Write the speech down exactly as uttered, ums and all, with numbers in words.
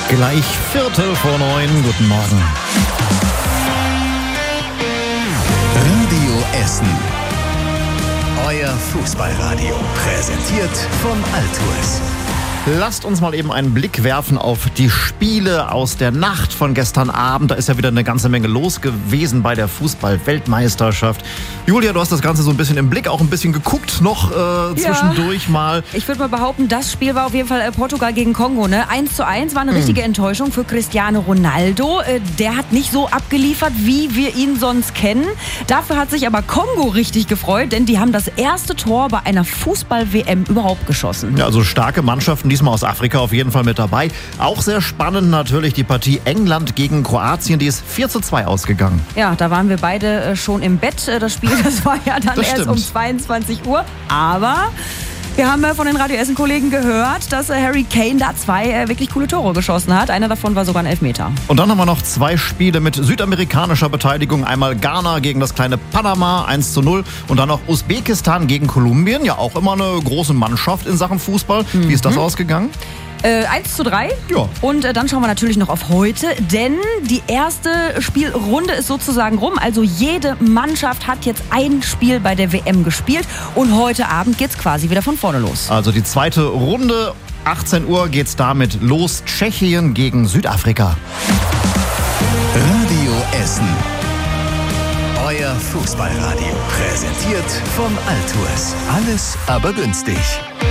Gleich Viertel vor neun. Guten Morgen. Radio Essen. Euer Fußballradio. Präsentiert von Altours. Lasst uns mal eben einen Blick werfen auf die Spiele aus der Nacht von gestern Abend. Da ist ja wieder eine ganze Menge los gewesen bei der Fußball-Weltmeisterschaft. Julia, du hast das Ganze so ein bisschen im Blick, auch ein bisschen geguckt noch äh, zwischendurch ja. mal. Ich würde mal behaupten, das Spiel war auf jeden Fall äh, Portugal gegen Kongo. Ne? eins zu eins war eine hm. richtige Enttäuschung für Cristiano Ronaldo. Äh, der hat nicht so abgeliefert, wie wir ihn sonst kennen. Dafür hat sich aber Kongo richtig gefreut, denn die haben das erste Tor bei einer Fußball-W M überhaupt geschossen. Ja, also starke Mannschaften, diesmal aus Afrika auf jeden Fall mit dabei. Auch sehr spannend natürlich die Partie England gegen Kroatien, die ist vier zu zwei ausgegangen. Ja, da waren wir beide äh, schon im Bett. Äh, das Spiel, das war ja dann Das erst stimmt. um zweiundzwanzig Uhr. Aber wir haben äh, von den Radio Essen-Kollegen gehört, dass äh, Harry Kane da zwei äh, wirklich coole Tore geschossen hat. Einer davon war sogar ein Elfmeter. Und dann haben wir noch zwei Spiele mit südamerikanischer Beteiligung. Einmal Ghana gegen das kleine Panama, eins zu null. Und dann noch Usbekistan gegen Kolumbien. Ja, auch immer eine große Mannschaft in Sachen Fußball. Mhm. Wie ist das ausgegangen? Äh, eins zu drei. Ja. Und äh, dann schauen wir natürlich noch auf heute, denn die erste Spielrunde ist sozusagen rum. Also jede Mannschaft hat jetzt ein Spiel bei der W M gespielt und heute Abend geht's quasi wieder von vorne los. Also die zweite Runde, achtzehn Uhr geht's damit los. Tschechien gegen Südafrika. Radio Essen. Euer Fußballradio. Präsentiert von Altours. Alles aber günstig.